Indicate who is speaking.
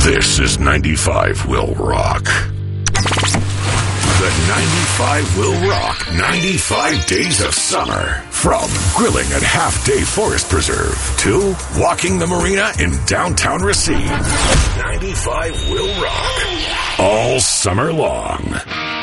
Speaker 1: This is 95 Will Rock. The 95 Will Rock 95 Days of Summer. From grilling at Half Day Forest Preserve to walking the marina in downtown Racine. 95 Will Rock. All summer long.